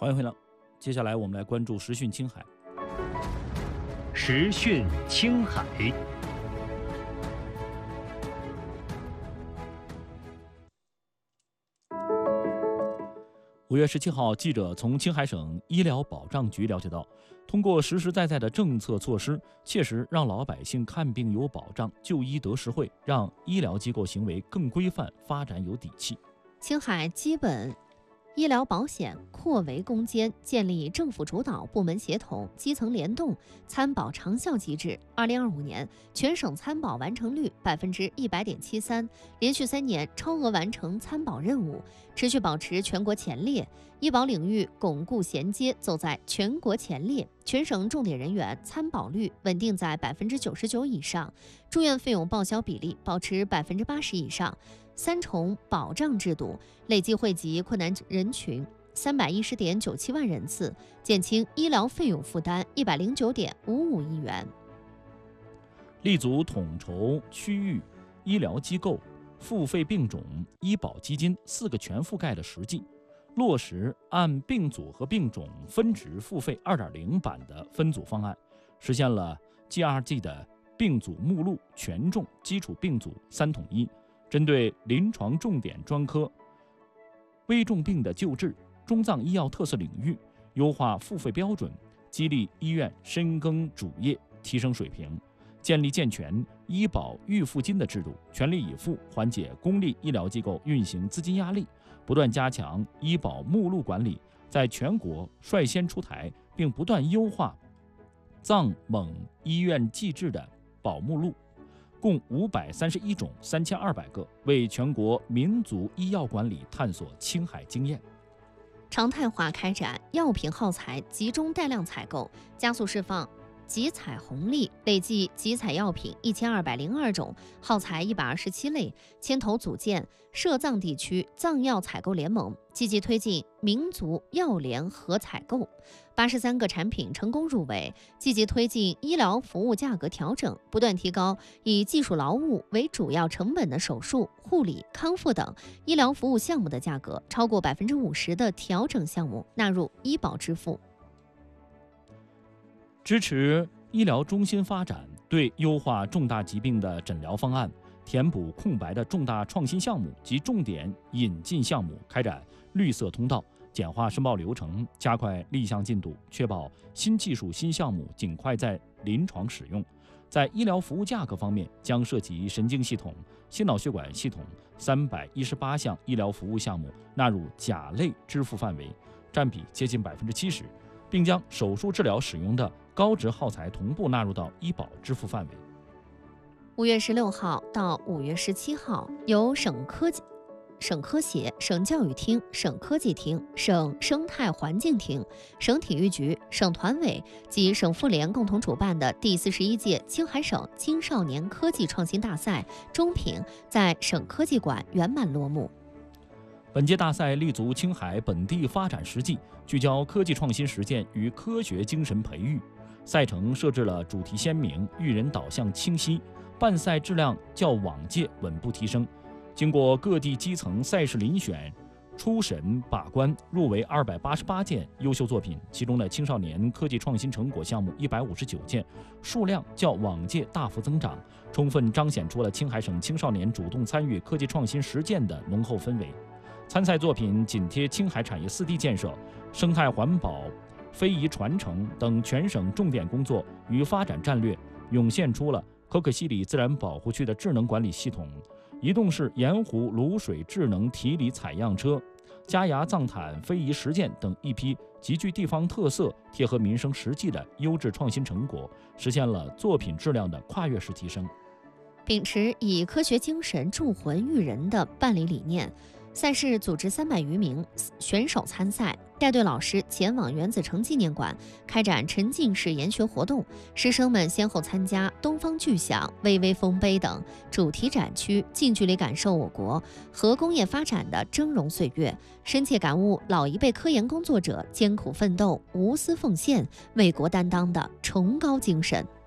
欢迎回来，接下来我们来关注时讯青海。 时讯青海。 5月17号，记者从青海省医疗保障局了解到，通过实实在在的政策措施，切实让老百姓看病有保障，就医得实惠，让医疗机构行为更规范，发展有底气。 青海基本医疗保险扩围攻坚，建立政府主导、部门协同、基层联动、参保长效机制。2025年全省参保完成率100.73%，连续3年超额完成参保任务，持续保持全国前列。医保领域巩固衔接，走在全国前列。全省重点人员参保率稳定在99%以上，住院费用报销比例保持80%以上。3重保障制度累计惠及困难人群310.97万人次，减轻医疗费用负担109.55亿元。 立足统筹区域医疗机构付费病种医保基金4个全覆盖的实际，落实按病组和病种分值付费 2.0 版的分组方案，实现了 GRG 的病组目录权重基础病组3统一。针对临床重点专科、危重病的救治、中藏医药特色领域，优化付费标准，激励医院深耕主业，提升水平，建立健全医保预付金的制度，全力以赴缓解公立医疗机构运行资金压力，不断加强医保目录管理，在全国率先出台并不断优化藏蒙医院技制的保目录。共531种3200个，为全国民族医药管理探索青海经验。 常态化开展药品耗材集中带量采购，加速释放集采红利，累计集采药品1202种，耗材127类，牵头组建涉藏地区藏药采购联盟，积极推进民族药联合采购，83个产品成功入围，积极推进医疗服务价格调整，不断提高以技术劳务为主要成本的手术、护理、康复等医疗服务项目的价格，超过50%的调整项目纳入医保支付。 支持医疗中心发展，对优化重大疾病的诊疗方案、填补空白的重大创新项目及重点引进项目开展绿色通道，简化申报流程，加快立项进度，确保新技术新项目尽快在临床使用。在医疗服务价格方面，将涉及神经系统、心脑血管系统318项医疗服务项目纳入甲类支付范围，占比接近70%，并将手术治疗使用的高值耗材同步纳入到医保支付范围。 5月16号到5月17号，由省科协、省教育厅、省科技厅、省生态环境厅、省体育局、省团委及省妇联共同主办的第41届青海省青少年科技创新大赛中评在省科技馆圆满落幕。 本届大赛立足青海本地发展实际，聚焦科技创新实践与科学精神培育。赛程设置了主题鲜明、育人导向清晰，办赛质量较往届稳步提升。经过各地基层赛事遴选、初审把关，入围288件优秀作品，其中的青少年科技创新成果项目159件，数量较往届大幅增长，充分彰显出了青海省青少年主动参与科技创新实践的浓厚氛围。参赛作品紧贴青海产业4地建设、生态环保、非遗传承等全省重点工作与发展战略，涌现出了可可西里自然保护区的智能管理系统、移动式盐湖卤水智能提里采样车、加牙藏坦非遗实践等一批极具地方特色、贴合民生实际的优质创新成果，实现了作品质量的跨越式提升。 秉持以科学精神铸魂育人的办理理念，赛事组织300余名选手参赛，带队老师前往原子城纪念馆开展沉浸式研学活动，师生们先后参加东方巨响、巍巍丰碑等主题展区，近距离感受我国核工业发展的峥嵘岁月，深切感悟老一辈科研工作者艰苦奋斗、无私奉献、为国担当的崇高精神。